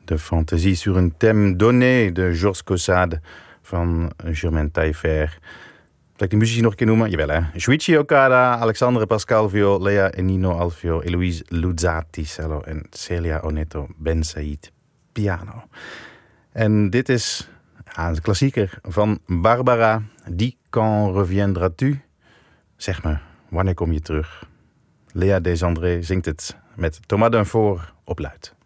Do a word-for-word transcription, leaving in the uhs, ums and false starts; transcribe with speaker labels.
Speaker 1: De Fantaisie sur un thème donné de Georges Caussade van Germain Taillefer. Zal ik de muziek nog een keer noemen? Jawel hè. Shuichi Okada, Alexandre Pascal Viool, Lea en Nino Alfio, Eloise Luzzati cello en Celia Oneto Ben Said piano. En dit is ja, een klassieker van Barbara. Dis quand reviendras-tu? Zeg me, wanneer kom je terug? Lea Desandré zingt het met Thomas Dunfort op luid.